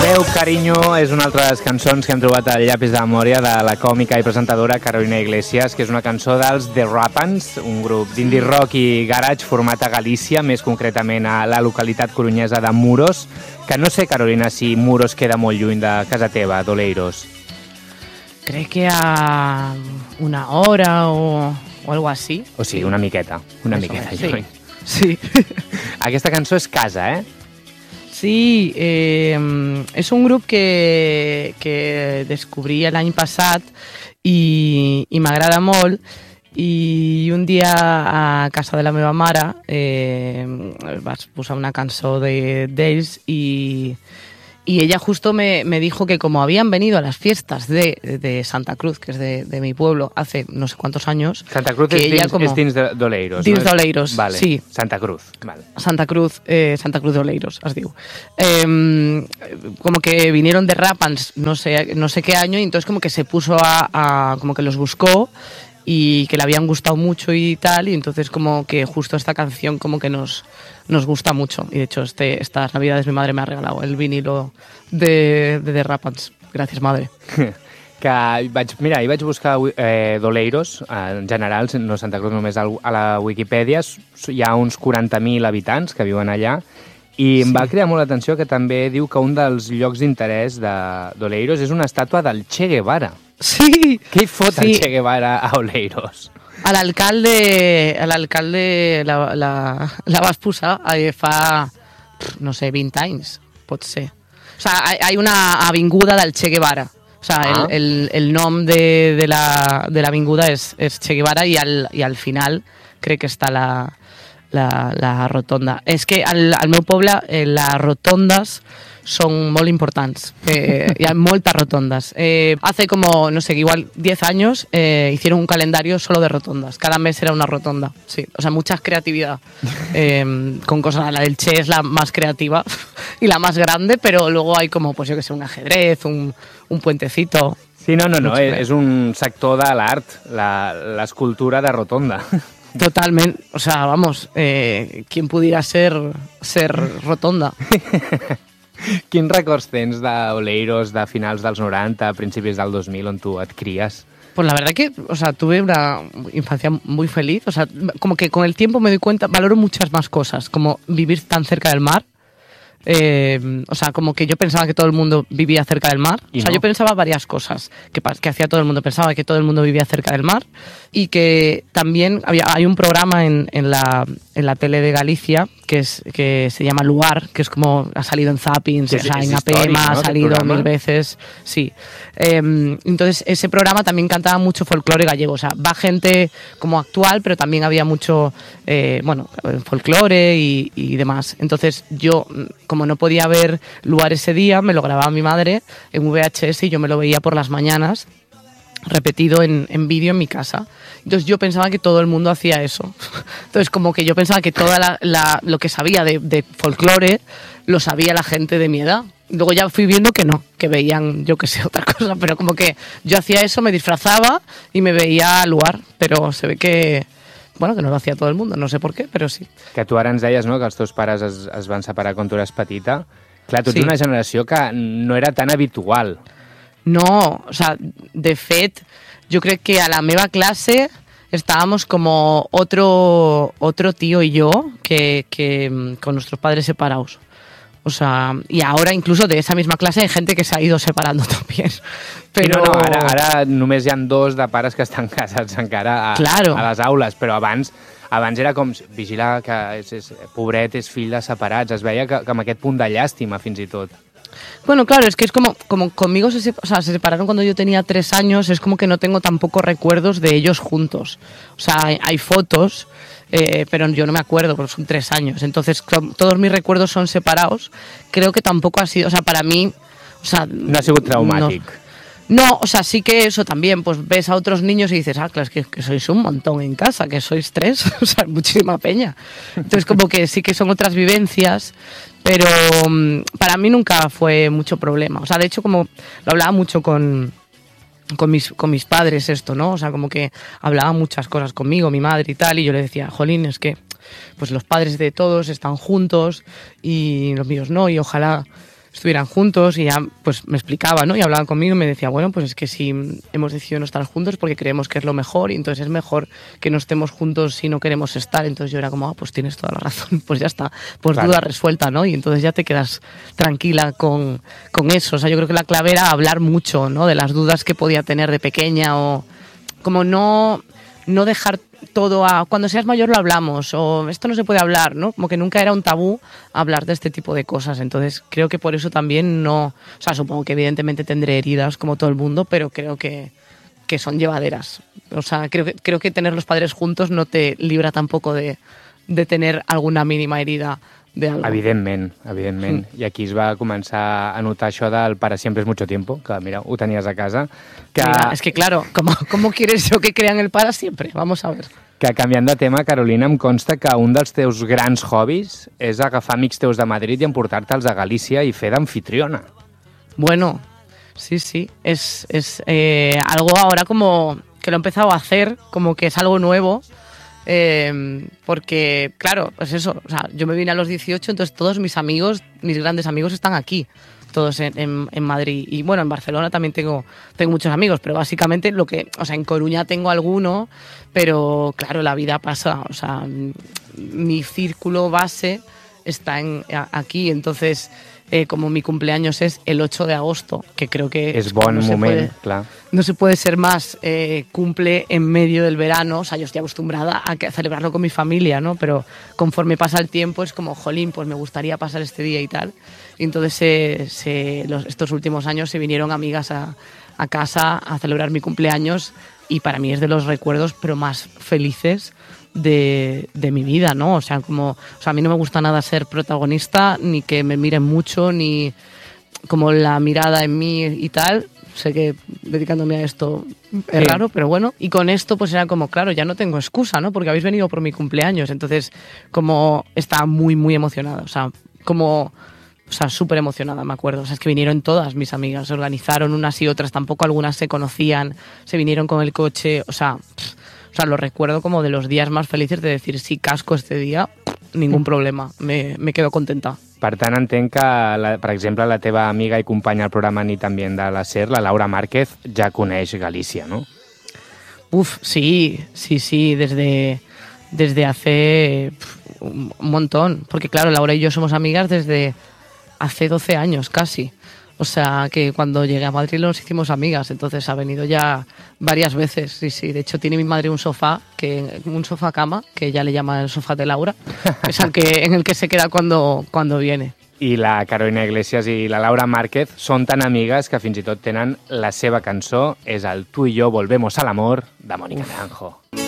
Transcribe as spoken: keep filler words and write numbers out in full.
Meu Cariño és una altra de les cançons que hem trobat al llapis de memòria de la còmica i presentadora Carolina Iglesias, que és una cançó dels The Rapans, un grup d'indie rock i garage format a Galícia, més concretament a la localitat corunyesa de Muros, que no sé, Carolina, si Muros queda molt lluny de casa teva, d'Oleiros. Crec que a una hora o, o algo así. O sigui, una miqueta, una Eso miqueta es, lluny. Sí. Aquesta cançó és Casa, eh? Sí, eh, és un grup que, que descobrí l'any passat i, i m'agrada molt, i un dia a casa de la meva mare eh, vaig posar una cançó de, d'ells i, y ella justo me, me dijo que como habían venido a las fiestas de, de Santa Cruz, que es de, de mi pueblo, hace no sé cuántos años... Santa Cruz que és ella dins, como, és dins de, d'Oleiros. Dins no? d'Oleiros, vale. sí. Santa Cruz, vale. Santa Cruz, eh, Santa Cruz de Oleiros, es diu. Eh, como que vinieron de Rapans no sé, no sé qué año, y entonces como que se puso a, a... como que los buscó y que le habían gustado mucho y tal, y entonces como que justo esta canción como que nos, nos gusta mucho, y de hecho este, estas navidades mi madre me ha regalado el vinilo de, de The Rapans. Gràcies, madre. Que vaig, mira, hi vaig buscar eh, d'Oleiros, en general, no Santa Cruz només, a la Wikipedia hi ha uns quaranta mil habitants que viuen allà, i em sí. va cridar molt l'atenció que també diu que un dels llocs d'interès de, d'Oleiros és una estàtua del Che Guevara. Sí! Què hi fot sí. el Che Guevara a Oleiros? A l'alcalde, a l'alcalde la, la, la vas posar eh, fa, no sé, vint anys, pot ser. O sea, hay una avinguda del Che Guevara. O sea, ah. el, el, el nom de, de, la, de l'avinguda és, és Che Guevara, i al, i al final crec que està la, la, la rotonda. És que al, al meu poble eh, les rotondes son muy importantes, eh, y hay muchas rotondas. Eh, hace como, no sé, igual diez años eh, hicieron un calendario solo de rotondas. Cada mes era una rotonda, sí. O sea, mucha creatividad eh, con cosas. La del Che es la más creativa y la más grande, pero luego hay como, pues yo que sé, un ajedrez, un, un puentecito. Sí, no, no, no, és, és un sector de l'art, la, l'escultura de rotonda. Totalmente, o sea, vamos, eh, ¿quién pudiera ser, ser rotonda? Quins records tens d'Oleiros de finals dels noranta, principis del dos mil, on tu et cries? Pues la verdad que, o sea, tuve una infancia muy feliz. O sea, como que con el tiempo me doy cuenta, valoro muchas más cosas, como vivir tan cerca del mar. Eh, o sea, como que yo pensaba que todo el mundo vivía cerca del mar. O sea, no. yo pensaba varias cosas que, que hacía todo el mundo. Pensaba que todo el mundo vivía cerca del mar, y que también había, hay un programa en, en, la, en la tele de Galicia que, es, que se llama Lugar, que es como ha salido en Zapping, sí, o sea, en A P M, ¿no? Ha salido mil veces. Sí. Eh, entonces, ese programa también cantaba mucho folclore gallego. O sea, va gente como actual, pero también había mucho, eh, bueno, folclore y, y demás. Entonces, yo, como no podía ver Lugar ese día, me lo grababa mi madre en V H S y yo me lo veía por las mañanas, repetido en, en vídeo en mi casa. Entonces yo pensaba que todo el mundo hacía eso. Entonces como que yo pensaba que todo lo que sabía de, de folclore lo sabía la gente de mi edad. Luego ya fui viendo que no, que veían, yo que sé, otra cosa, pero como que yo hacía eso, me disfrazaba y me veía al lugar, pero se ve que... Bueno, que no lo hacía todo el mundo, no sé por qué, però sí. Que tu ara ens deies, no?, que els teus pares es, es van separar quan tu eres petita. Clar, tu ets sí. una generació que no era tan habitual. No, o sea, de fet, yo creo que a la meva clase estábamos como otro, otro tío y yo que, que con nuestros padres separados. O sea, y ahora incluso de esa misma clase hay gente que se ha ido separando también. Però... Sí, no, no, ara, ara només hi ha dos de pares que estan casats encara a, claro. a les aules, però abans abans era com, vigila que és, és, pobret, és fill de separats, es veia que, que amb aquest punt de llàstima fins i tot. Bueno, claro, es que es como, como conmigo se, o sea, se separaron cuando yo tenía tres años, es como que no tengo tampoco recuerdos de ellos juntos. O sea, hay, hay fotos... Eh, pero yo no me acuerdo porque son tres años, entonces todos mis recuerdos son separados. Creo que tampoco ha sido, o sea, para mí, o sea, no ha sido traumático. No, no, o sea, sí que eso también, pues ves a otros niños y dices, ah, claro, es que, que sois un montón en casa, que sois tres, o sea, muchísima peña. Entonces como que sí que son otras vivencias, pero um, para mí nunca fue mucho problema. O sea, de hecho, como lo hablaba mucho con... Con mis, con mis padres esto, ¿no? O sea, como que hablaba muchas cosas conmigo, mi madre y tal, y yo le decía, jolín, es que pues los padres de todos están juntos y los míos no, y ojalá estuvieran juntos, y ya pues me explicaba, ¿no? Y hablaban conmigo y me decía, bueno, pues es que si hemos decidido no estar juntos porque creemos que es lo mejor, y entonces es mejor que no estemos juntos si no queremos estar. Entonces yo era como, ah, pues tienes toda la razón, pues ya está, pues claro. Duda resuelta, ¿no? Y entonces ya te quedas tranquila con, con eso. O sea, yo creo que la clave era hablar mucho, ¿no? De las dudas que podía tener de pequeña, o como no, no dejar todo a cuando seas mayor lo hablamos, o esto no se puede hablar, ¿no? Como que nunca era un tabú hablar de este tipo de cosas. Entonces creo que por eso también no, o sea, supongo que evidentemente tendré heridas como todo el mundo, pero creo que, que son llevaderas. O sea, creo que, creo que tener los padres juntos no te libra tampoco de, de tener alguna mínima herida de algo. Evidentment, evidentment. Mm. I aquí es va començar a notar això del para siempre es mucho tiempo, que mira, ho tenies a casa. Que... Mira, es que claro, ¿cómo, ¿cómo quieres yo que crean el para siempre? Vamos a ver. Que canviant de tema, Carolina, em consta que un dels teus grans hobbies és agafar amics teus de Madrid i emportar-te'ls a Galícia i fer d'anfitriona. Bueno, sí, sí, es, es eh, algo ahora como que lo he empezado a hacer, como que es algo nuevo. Eh, porque, claro, pues eso, o sea, yo me vine a los dieciocho, entonces todos mis amigos, mis grandes amigos están aquí, todos en, en, en Madrid. Y bueno, en Barcelona también tengo, tengo muchos amigos, pero básicamente lo que, o sea, en Coruña tengo alguno, pero claro, la vida pasa, o sea, mi círculo base está en, a, aquí, entonces... Eh, como mi cumpleaños es el ocho de agosto, que creo que es bon no moment, puede, clar. No se puede ser más eh, cumple en medio del verano. O sea, yo estoy acostumbrada a, que, a celebrarlo con mi familia, ¿no? Pero conforme pasa el tiempo es como, jolín, pues me gustaría pasar este día y tal. Y entonces se, se, los, estos últimos años se vinieron amigas a, a casa a celebrar mi cumpleaños, y para mí es de los recuerdos pero más felices De, de mi vida, ¿no? O sea, como, o sea, a mí no me gusta nada ser protagonista, ni que me miren mucho, ni como la mirada en mí y tal. Sé que dedicándome a esto es sí. raro, pero bueno. Y con esto pues era como, claro, ya no tengo excusa, ¿no? Porque habéis venido por mi cumpleaños. Entonces, como estaba muy, muy emocionada. O sea, como... O sea, súper emocionada, me acuerdo. O sea, es que vinieron todas mis amigas, se organizaron unas y otras, tampoco algunas se conocían, se vinieron con el coche, o sea... Pff, O sea, lo recuerdo como de los días más felices de decir, si casco este día, ningún problema, me, me quedo contenta. Per tant, entenc que, la, per exemple, la teva amiga i companya al programa Nit Ambient de la SER, la Laura Márquez, ja coneix Galícia, ¿no? Uf, sí, sí, sí, desde, desde hace pf, un montón. Porque claro, Laura y yo somos amigas desde hace doce años casi. O sea, que cuando llegué a Madrid nos hicimos amigas, entonces ha venido ya varias veces, sí, sí. De hecho, tiene mi madre un sofá, que un sofá cama, que ella le llama el sofá de Laura, es el que, en el que se queda cuando, cuando viene. I la Carolina Iglesias i la Laura Márquez són tan amigues que fins i tot tenen la seva cançó, és el Tu y yo volvemos al amor, de Mónica Naranjo.